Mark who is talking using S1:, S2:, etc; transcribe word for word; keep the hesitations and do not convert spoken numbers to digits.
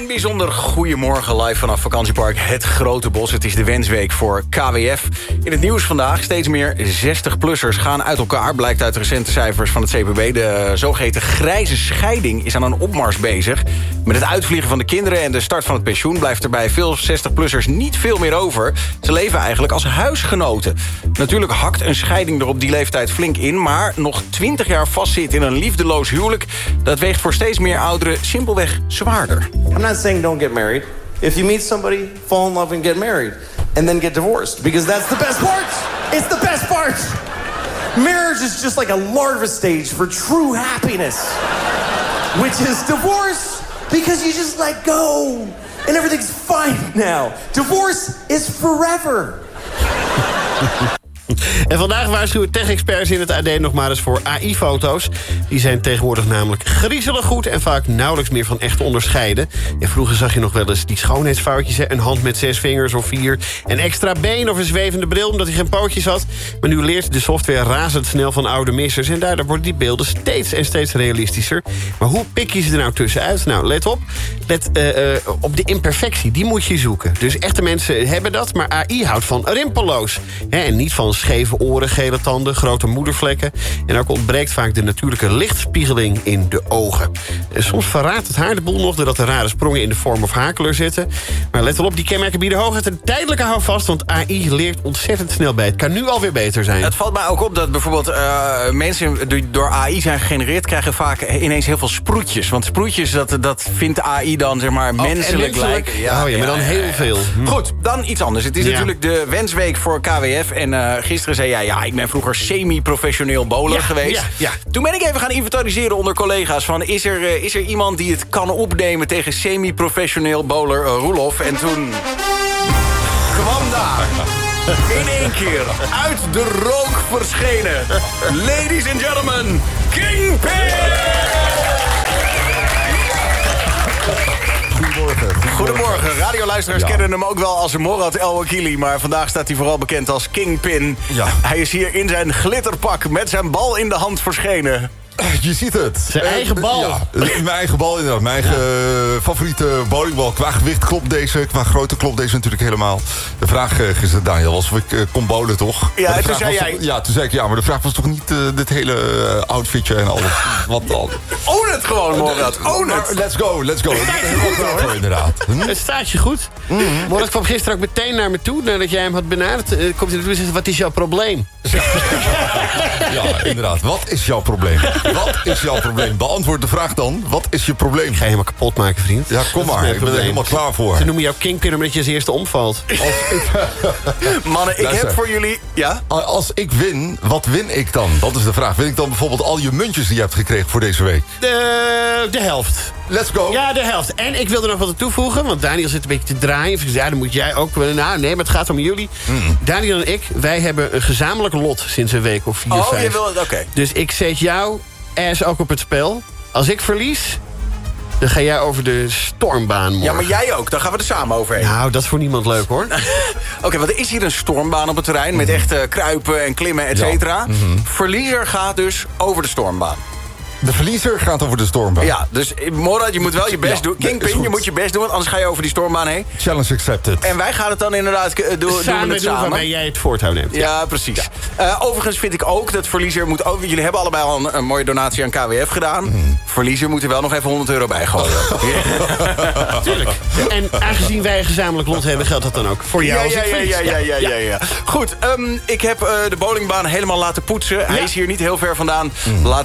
S1: Een bijzonder goedemorgen live vanaf vakantiepark Het Grote Bos. Het is de wensweek voor K W F. In het nieuws vandaag steeds meer zestig-plussers gaan uit elkaar. Blijkt uit de recente cijfers van het C P B. De zogeheten grijze scheiding is aan een opmars bezig. Met het uitvliegen van de kinderen en de start van het pensioen... blijft er bij veel zestig-plussers niet veel meer over. Ze leven eigenlijk als huisgenoten. Natuurlijk hakt een scheiding er op die leeftijd flink in... maar nog twintig jaar vastzitten in een liefdeloos huwelijk... dat weegt voor steeds meer ouderen simpelweg zwaarder.
S2: I'm not saying don't get married. If you meet somebody, fall in love and get married. And then get divorced. Because that's the best part. It's the best part. Marriage is just like a larva stage for true happiness. Which is divorce. Because you just let go. And everything's fine now. Divorce is forever.
S3: En vandaag waarschuwen tech-experts in het A D nog maar eens voor A I-foto's. Die zijn tegenwoordig namelijk griezelig goed... en vaak nauwelijks meer van echt onderscheiden. En vroeger zag je nog wel eens die schoonheidsfoutjes... Hè? Een hand met zes vingers of vier, een extra been of een zwevende bril... omdat hij geen pootjes had. Maar nu leert de software razendsnel van oude missers... en daardoor worden die beelden steeds en steeds realistischer. Maar hoe pik je ze er nou tussenuit? Nou, let op. Let uh, uh, op de imperfectie, die moet je zoeken. Dus echte mensen hebben dat, maar A I houdt van rimpelloos. Hè? En niet van scheve oren, gele tanden, grote moedervlekken. En ook ontbreekt vaak de natuurlijke lichtspiegeling in de ogen. En soms verraadt het haar de boel nog... doordat er rare sprongen in de vorm of haarkleur zitten. Maar let wel op, die kenmerken bieden hooguit een tijdelijke houvast... want A I leert ontzettend snel bij. Het kan nu alweer beter zijn.
S1: Het valt mij ook op dat bijvoorbeeld uh, mensen die door A I zijn gegenereerd... krijgen vaak ineens heel veel sproetjes. Want sproetjes, dat, dat vindt A I dan zeg maar oh, menselijk lijken.
S3: Ja, oh ja, maar dan heel ja, ja. veel. Hm.
S1: Goed, dan iets anders. Het is ja. natuurlijk de wensweek voor K W F. En uh, gisteren zei jij, ja, ik ben vroeger semi-professioneel bowler
S3: ja,
S1: geweest.
S3: Ja, ja.
S1: Toen ben ik even gaan inventariseren onder collega's... van is er, uh, is er iemand die het kan opnemen tegen semi-professioneel bowler uh, Roelof? En toen kwam daar in één keer uit de rook verschenen... ladies and gentlemen, Kingpin!
S4: Goedemorgen.
S1: Goedemorgen. Radioluisteraars ja. kennen hem ook wel als Morad El Wakili... maar vandaag staat hij vooral bekend als Kingpin.
S4: Ja.
S1: Hij is hier in zijn glitterpak met zijn bal in de hand verschenen.
S4: Je ziet het.
S3: Zijn uh, eigen bal.
S4: Ja, mijn eigen bal inderdaad. Mijn eigen ja. favoriete bowlingbal. Qua gewicht klopt deze. Qua grootte klopt deze natuurlijk helemaal. De vraag uh, gisteren, Daniel, was of ik uh, kon bowlen, toch?
S1: Ja, toen zei jij...
S4: Toch, ja, toen zei ik ja, maar de vraag was toch niet uh, dit hele uh, outfitje en alles. Wat dan?
S1: Own het gewoon, Morad. Own het.
S4: Let's go, let's go.
S3: Het staat je goed, hoor.
S4: Voor, inderdaad. Hm?
S3: Het staat je goed. Mm-hmm. Morad kwam gisteren ook meteen naar me toe. Nadat jij hem had benaderd. Uh, komt hij naartoe en zegt, wat is jouw probleem?
S4: Ja, inderdaad. Wat is jouw probleem? Wat is jouw probleem? Beantwoord de vraag dan. Wat is je probleem?
S3: Ik ga je helemaal kapot maken, vriend.
S4: Ja, kom maar. Ik ben er helemaal klaar voor.
S3: Ze noemen jou Kingpin omdat je als eerste omvalt.
S4: Als ik...
S1: Mannen, ik Luister. heb voor jullie... Ja?
S4: Als ik win, wat win ik dan? Dat is de vraag. Win ik dan bijvoorbeeld al je muntjes die je hebt gekregen voor deze week?
S3: De, de helft.
S4: Let's go.
S3: Ja, de helft. En ik wil er nog wat aan toevoegen, want Daniel zit een beetje te draaien. Ja, dan moet jij ook... Nou, nee, maar het gaat om jullie. Mm. Daniel en ik, wij hebben een gezamenlijk lot sinds een week of vier,
S1: oh,
S3: vijf.
S1: Je wil het, oké. Okay.
S3: Dus ik zet jou ass ook op het spel. Als ik verlies, dan ga jij over de stormbaan morgen.
S1: Ja, maar jij ook. Dan gaan we er samen overheen.
S3: Nou, dat is voor niemand leuk, hoor.
S1: Oké, okay, want er is hier een stormbaan op het terrein... Mm-hmm. met echt uh, kruipen en klimmen, et cetera. Ja. Mm-hmm. Verliezer gaat dus over de stormbaan.
S4: De verliezer gaat over de stormbaan.
S1: Ja, dus Morad, je moet wel je best ja, doen. Kingpin, je moet je best doen, want anders ga je over die stormbaan heen.
S4: Challenge accepted.
S1: En wij gaan het dan inderdaad uh, doen,
S3: samen
S1: doen het
S3: doen
S1: samen.
S3: waarmee jij het voortouw neemt.
S1: Ja, ja precies. Ja. Uh, overigens vind ik ook dat verliezer moet ook... Jullie hebben allebei al een, een mooie donatie aan K W F gedaan. Mm. Verliezer moet er wel nog even honderd euro bij gooien.
S3: Ja. Tuurlijk. En aangezien wij een gezamenlijk lot hebben, geldt dat dan ook voor jou
S1: ja,
S3: als
S1: ja,
S3: ik verlies.
S1: Ja, ja, ja, ja, ja, ja. Goed, um, ik heb uh, de bowlingbaan helemaal laten poetsen. Ja. Hij is hier niet heel ver vandaan. Mm. Laat